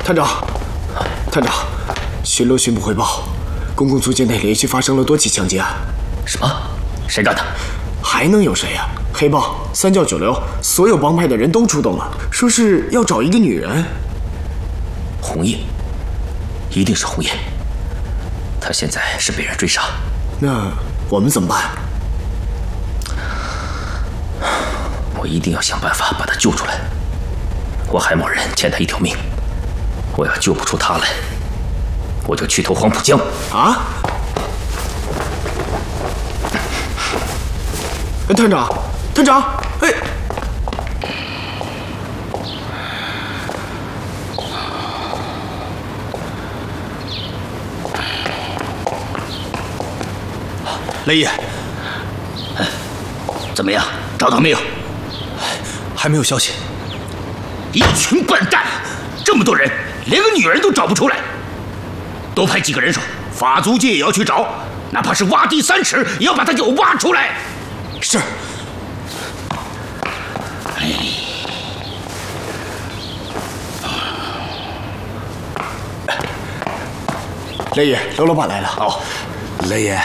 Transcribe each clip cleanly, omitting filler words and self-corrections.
探长，探长，巡逻巡捕汇报，公共租界内连续发生了多起强奸案。 什么？谁干的？ 还能有谁呀？黑帮、三教九流，所有帮派的人都出动了，说是要找一个女人。 红叶，一定是红叶。她现在是被人追杀。 那我们怎么办？ 我一定要想办法把她救出来。我海某人欠她一条命，我要救不出她来，我就去投黄浦江。 啊！探长，探长，哎！ 雷爷， 怎么样？找到没有？ 还没有消息。 一群笨蛋，这么多人，连个女人都找不出来。多派几个人手，法租界也要去找，哪怕是挖地3尺，也要把她给我挖出来。 是。雷爷，刘老板来了。 好， 雷爷，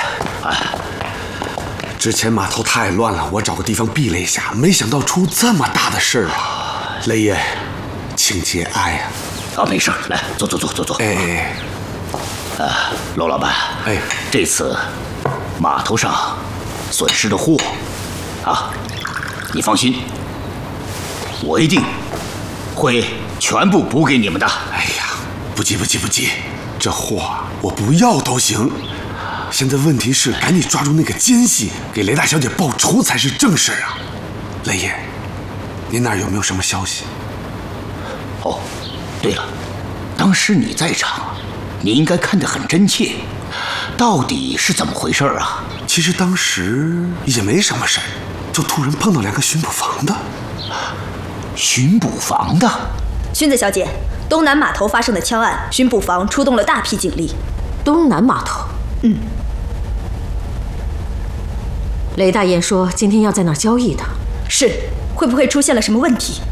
之前码头太乱了，我找个地方避了一下，没想到出这么大的事儿啊！雷爷，请节哀呀。 没事，来，坐。 哎， 娄老板，这次码头上损失的货，你放心，我一定会全部补给你们的。 哎呀，不急，这货我不要都行。现在问题是赶紧抓住那个奸细，给雷大小姐报仇才是正事啊！雷爷，您那儿有没有什么消息？ 哦，对了，当时你在场，你应该看得很真切，到底是怎么回事啊？ 其实当时也没什么事儿，就突然碰到2个巡捕房的。 巡捕房的？ 薰子小姐，东南码头发生的枪案，巡捕房出动了大批警力。 东南码头？雷大爷说今天要在那儿交易的。 是，会不会出现了什么问题？